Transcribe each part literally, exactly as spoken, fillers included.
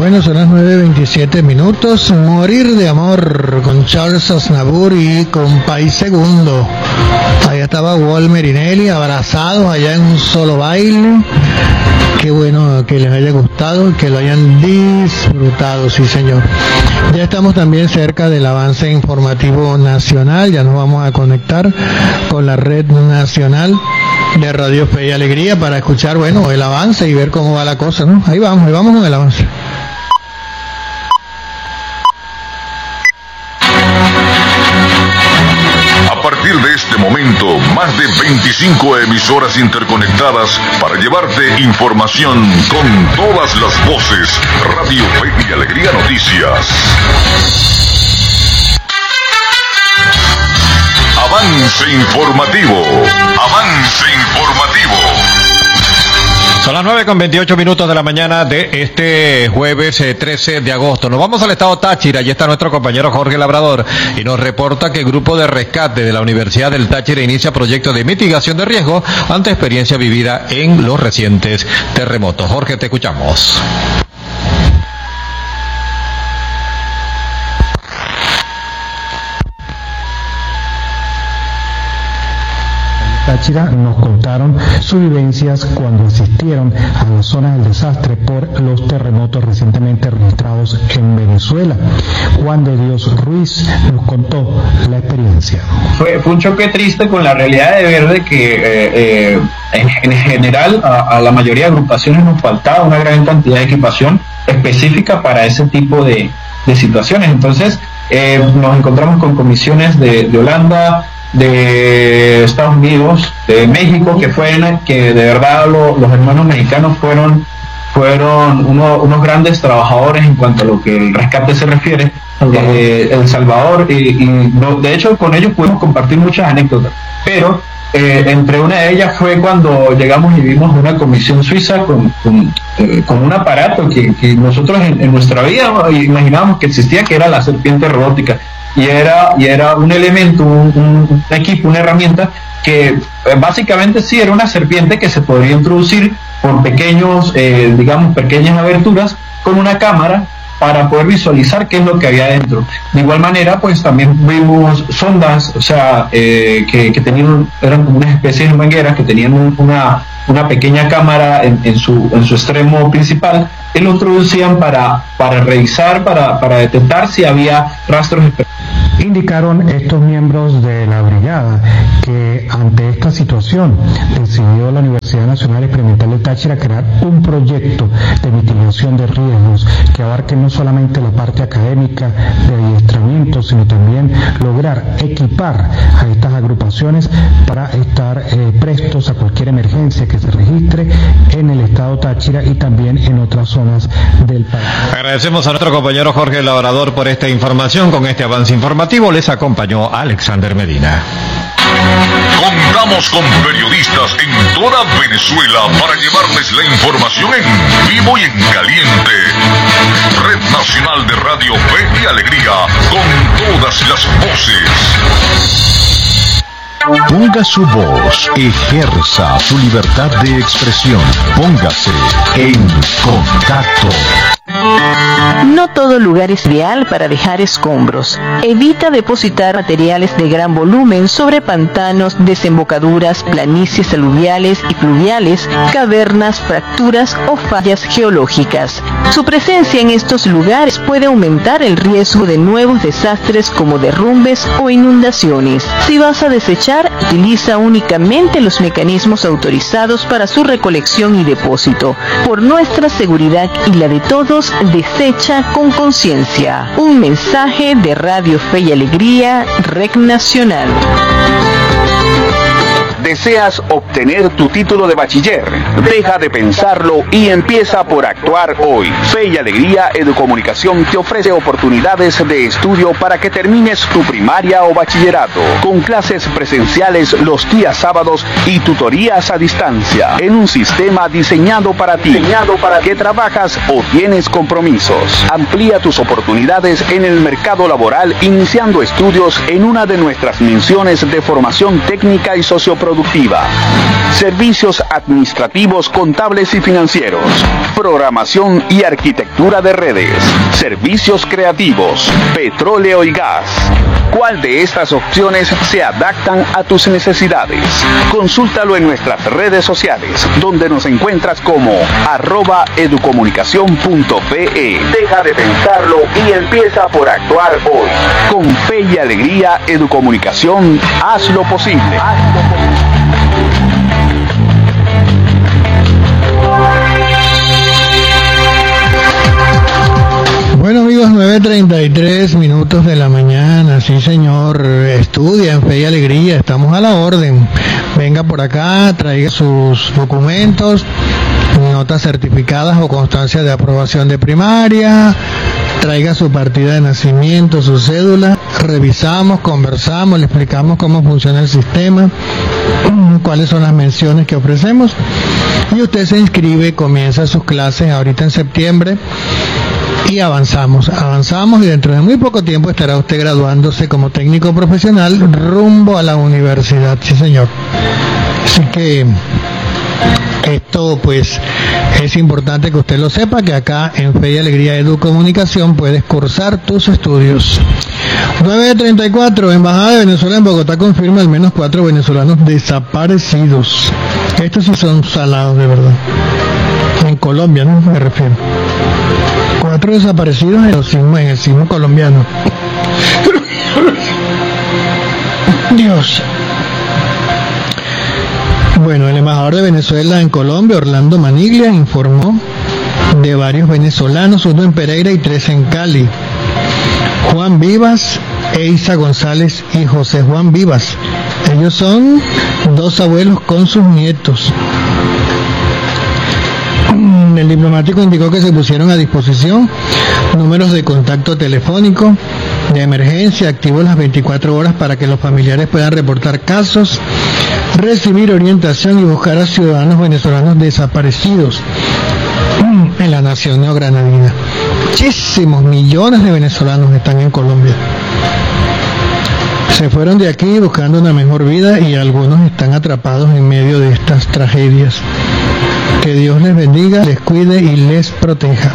Bueno, son las nueve veintisiete minutos. Morir de amor con Charles Aznavour y con País Segundo. Allá estaba Walmer y Nelly abrazados allá en un solo baile. Qué bueno que les haya gustado y que lo hayan disfrutado, sí señor. Ya estamos también cerca del avance informativo nacional. Ya nos vamos a conectar con la red nacional de Radio Fe y Alegría para escuchar, bueno, el avance y ver cómo va la cosa, ¿no? Ahí vamos, ahí vamos con el avance. A partir de este momento, más de veinticinco emisoras interconectadas para llevarte información con todas las voces. Radio Fe y Alegría Noticias. Avance informativo. Avance informativo. Son las nueve con veintiocho minutos de la mañana de este jueves eh, trece de agosto. Nos vamos al estado Táchira. Allí está nuestro compañero Jorge Labrador y nos reporta que el grupo de rescate de la Universidad del Táchira inicia proyectos de mitigación de riesgo ante experiencia vivida en los recientes terremotos. Jorge, te escuchamos. Táchira nos contaron sus vivencias cuando asistieron a las zonas del desastre por los terremotos recientemente registrados en Venezuela. Juan de Dios Ruiz nos contó la experiencia. Fue, fue un choque triste con la realidad de ver de que eh, eh, en, en general a, a la mayoría de agrupaciones nos faltaba una gran cantidad de equipación específica para ese tipo de, de situaciones. Entonces eh, nos encontramos con comisiones de, de Holanda, de Estados Unidos, de México, que fue que de verdad lo, los hermanos mexicanos fueron fueron uno, unos grandes trabajadores en cuanto a lo que el rescate se refiere. eh, El Salvador y, y no, de hecho con ellos pudimos compartir muchas anécdotas, pero eh, entre una de ellas fue cuando llegamos y vimos una comisión suiza con, con, eh, con un aparato que, que nosotros en, en nuestra vida imaginábamos que existía, que era la serpiente robótica. Y era, y era un elemento, un, un equipo, una herramienta que eh, básicamente sí era una serpiente que se podría introducir por pequeños, eh, digamos, pequeñas aberturas con una cámara para poder visualizar qué es lo que había dentro. De igual manera, pues también vimos sondas, o sea, eh, que, que tenían, eran como unas especies de mangueras que tenían un, una, una pequeña cámara en, en, su, en su extremo principal, que lo introducían para, para revisar, para, para detectar si había rastros. Indicaron estos miembros de la brigada que ante esta situación decidió la Universidad Nacional Experimental de Táchira crear un proyecto de mitigación de riesgos que abarque no solamente la parte académica de adiestramiento, sino también lograr equipar a estas agrupaciones para estar eh, prestos a cualquier emergencia que se registre en el estado Táchira y también en otras zonas del país. Agradecemos a nuestro compañero Jorge Labrador por esta información. Con este avance informativo les acompañó Alexander Medina. Contamos con periodistas en toda Venezuela para llevarles la información en vivo y en caliente. Red Nacional de Radio Fe y Alegría, con todas las voces. Ponga su voz, ejerza su libertad de expresión. Póngase en contacto. No todo lugar es ideal para dejar escombros. Evita depositar materiales de gran volumen sobre pantanos, desembocaduras, planicies aluviales y fluviales, cavernas, fracturas o fallas geológicas. Su presencia en estos lugares puede aumentar el riesgo de nuevos desastres como derrumbes o inundaciones. Si vas a desechar, utiliza únicamente los mecanismos autorizados para su recolección y depósito. Por nuestra seguridad y la de todos, desecha con conciencia. Un mensaje de Radio Fe y Alegría, Red Nacional. ¿Deseas obtener tu título de bachiller? Deja de pensarlo y empieza por actuar hoy. Fe y Alegría Educomunicación te ofrece oportunidades de estudio para que termines tu primaria o bachillerato, con clases presenciales los días sábados y tutorías a distancia, en un sistema diseñado para ti, diseñado para que trabajas o tienes compromisos. Amplía tus oportunidades en el mercado laboral iniciando estudios en una de nuestras menciones de formación técnica y socioproductiva. productiva, servicios administrativos, contables y financieros, programación y arquitectura de redes, servicios creativos, petróleo y gas. ¿Cuál de estas opciones se adaptan a tus necesidades? Consúltalo en nuestras redes sociales, donde nos encuentras como arroba educomunicación punto pe. Deja de pensarlo y empieza por actuar hoy. Con fe y alegría, Educomunicación, haz lo posible. Haz lo posible. Bueno amigos, nueve treinta y tres minutos de la mañana, sí señor, estudia en Fe y Alegría, estamos a la orden. Venga por acá, traiga sus documentos, notas certificadas o constancia de aprobación de primaria, traiga su partida de nacimiento, su cédula, revisamos, conversamos, le explicamos cómo funciona el sistema, cuáles son las menciones que ofrecemos, y usted se inscribe, comienza sus clases ahorita en septiembre, y avanzamos, avanzamos y dentro de muy poco tiempo estará usted graduándose como técnico profesional rumbo a la universidad, sí señor. Así que esto pues es importante que usted lo sepa, que acá en Fe y Alegría Educomunicación puedes cursar tus estudios. nueve treinta y cuatro, Embajada de Venezuela en Bogotá confirma al menos cuatro venezolanos desaparecidos. Estos sí son salados de verdad. En Colombia, ¿no? Me refiero. Cuatro desaparecidos en, los sismos, en el sismo colombiano. Dios. Bueno, el embajador de Venezuela en Colombia, Orlando Maniglia, informó de varios venezolanos, uno en Pereira y tres en Cali. Juan Vivas, Eiza González y José Juan Vivas. Ellos son dos abuelos con sus nietos. El diplomático indicó que se pusieron a disposición números de contacto telefónico de emergencia activos las veinticuatro horas para que los familiares puedan reportar casos, recibir orientación y buscar a ciudadanos venezolanos desaparecidos en la nación neogranadina. Muchísimos millones de venezolanos están en Colombia. Se fueron de aquí buscando una mejor vida y algunos están atrapados en medio de estas tragedias. Que Dios les bendiga, les cuide y les proteja.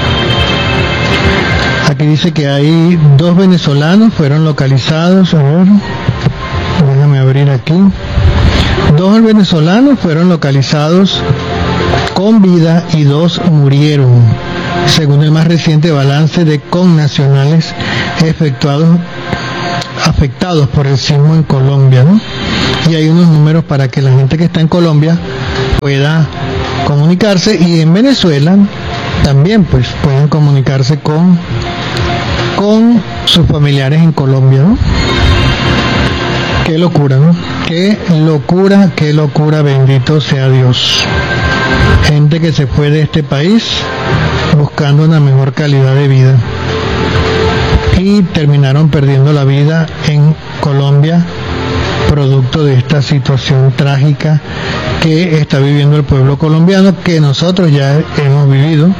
Aquí dice que hay dos venezolanos, fueron localizados, a ver, déjame abrir aquí. Dos venezolanos fueron localizados con vida y dos murieron, según el más reciente balance de connacionales efectuados afectados por el sismo en Colombia, ¿no? Y hay unos números para que la gente que está en Colombia pueda comunicarse, y en Venezuela también pues pueden comunicarse con con sus familiares en Colombia, ¿no? Qué locura, ¿no? Qué locura, qué locura, bendito sea Dios. Gente que se fue de este país buscando una mejor calidad de vida y terminaron perdiendo la vida en Colombia producto de esta situación trágica que está viviendo el pueblo colombiano, que nosotros ya hemos vivido.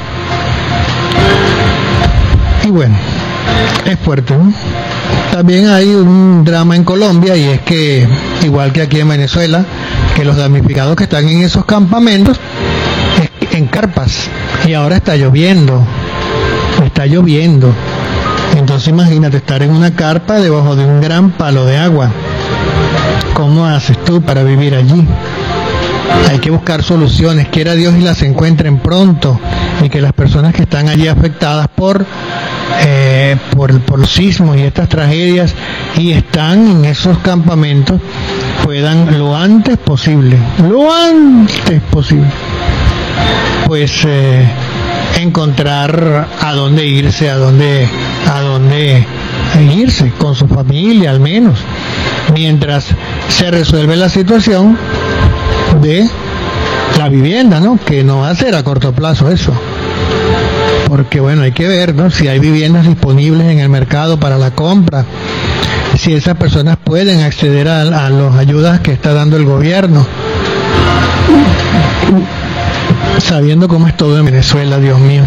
Y bueno, es fuerte, ¿no? También hay un drama en Colombia, y es que, igual que aquí en Venezuela, que los damnificados que están en esos campamentos, en carpas, y ahora está lloviendo, está lloviendo. Entonces imagínate estar en una carpa debajo de un gran palo de agua. ¿Cómo haces tú para vivir allí? Hay que buscar soluciones, quiera Dios y las encuentren pronto, y que las personas que están allí afectadas por eh, por, por los sismos y estas tragedias y están en esos campamentos puedan lo antes posible, lo antes posible, pues eh, encontrar a dónde irse, a dónde, a dónde irse con su familia, al menos, mientras se resuelve la situación de la vivienda, ¿no? Que no va a ser a corto plazo eso, porque bueno, hay que ver, ¿no? Si hay viviendas disponibles en el mercado para la compra, si esas personas pueden acceder a, a las ayudas que está dando el gobierno, sabiendo cómo es todo en Venezuela. Dios mío,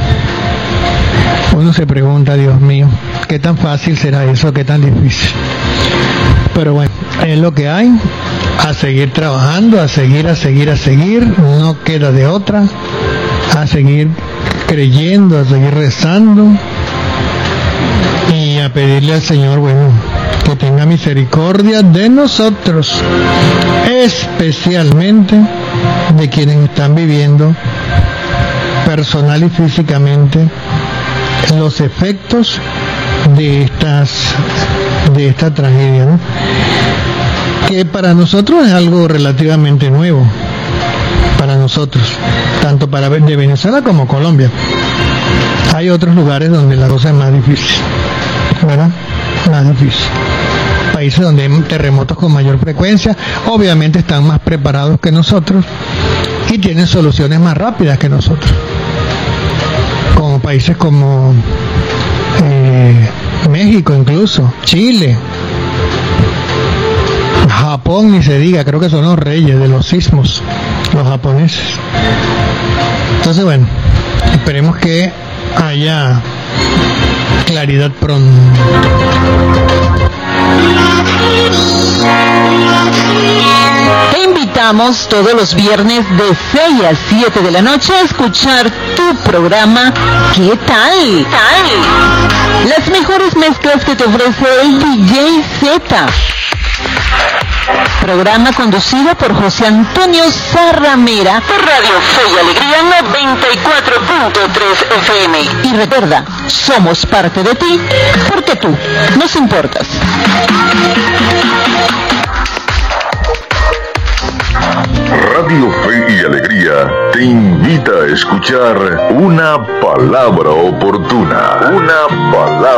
uno se pregunta, Dios mío, ¿qué tan fácil será eso? ¿Qué tan difícil? Pero bueno, es lo que hay. A seguir trabajando, a seguir, a seguir, a seguir. No queda de otra. A seguir creyendo, a seguir rezando. Y a pedirle al Señor, bueno, que tenga misericordia de nosotros. Especialmente de quienes están viviendo personal y físicamente los efectos de estas de esta tragedia, ¿no? Que para nosotros es algo relativamente nuevo, para nosotros, tanto para de Venezuela como Colombia. Hay otros lugares donde la cosa es más difícil, ¿verdad? Más difícil. Países donde hay terremotos con mayor frecuencia, obviamente están más preparados que nosotros y tienen soluciones más rápidas que nosotros. Como países como eh, México, incluso Chile, Japón, ni se diga, creo que son los reyes de los sismos, los japoneses. Entonces, bueno, esperemos que haya claridad pronto. Te invitamos todos los viernes de seis a siete de la noche a escuchar tu programa ¿Qué tal? ¿Qué tal? Las mejores mezclas que te ofrece el D J Z. Programa conducido por José Antonio Zarramera por Radio Fe y Alegría noventa y cuatro punto tres F M. Y recuerda, somos parte de ti porque tú nos importas. Radio Fe y Alegría te invita a escuchar Una Palabra Oportuna. Una palabra